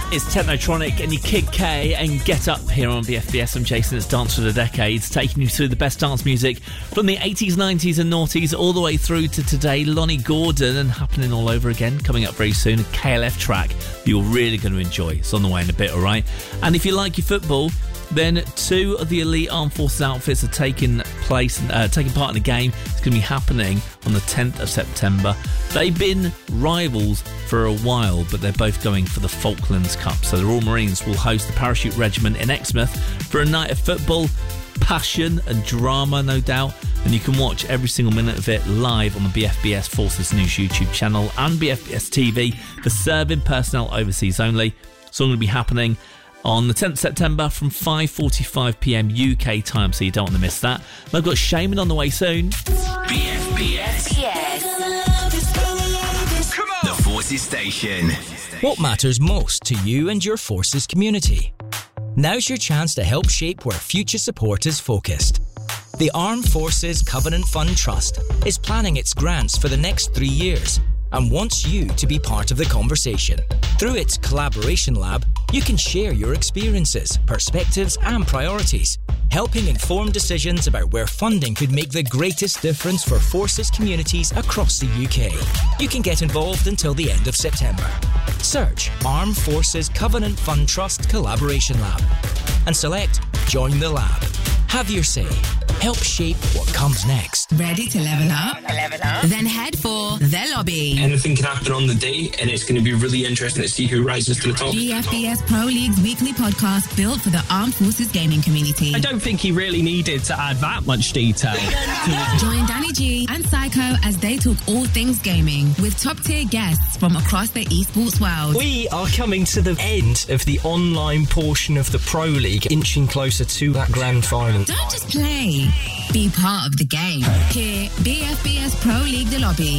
It's Technotronic and your Kid K and Get Up here on BFBS. I'm Jason. It's Dance for the Decades, taking you through the best dance music from the 80s, 90s and noughties all the way through to today. Lonnie Gordon and Happening All Over Again coming up very soon. A KLF track you're really going to enjoy. It's on the way in a bit, all right? And if you like your football, then two of the elite armed forces outfits are taking part in the game. It's going to be happening on the 10th of September. They've been rivals for a while, but they're both going for the Falklands Cup. So the Royal Marines will host the Parachute Regiment in Exmouth for a night of football, passion and drama, no doubt. And you can watch every single minute of it live on the BFBS Forces News YouTube channel and BFBS TV for serving personnel overseas only. It's all going to be happening on the 10th of September from 5:45pm UK time, so you don't want to miss that. And I've got Shaman on the way soon. BFBS. Come on. The Forces Station. What matters most to you and your Forces community? Now's your chance to help shape where future support is focused. The Armed Forces Covenant Fund Trust is planning its grants for the next 3 years and wants you to be part of the conversation. Through its Collaboration Lab, you can share your experiences, perspectives and priorities, helping inform decisions about where funding could make the greatest difference for Forces communities across the UK. You can get involved until the end of September. Search Armed Forces Covenant Fund Trust Collaboration Lab and select Join the Lab. Have your say. Help shape what comes next. Ready to level up? Then head for The Lobby. Anything can happen on the day, and it's going to be really interesting to see who rises to the top. BFBS Pro League's weekly podcast built for the Armed Forces gaming community. I don't think he really needed to add that much detail. Join Danny G and Psycho as they talk all things gaming with top-tier guests from across the esports world. We are coming to the end of the online portion of the Pro League, inching closer to that grand final. Don't just play. Be part of the game. Here, BFBS Pro League The Lobby.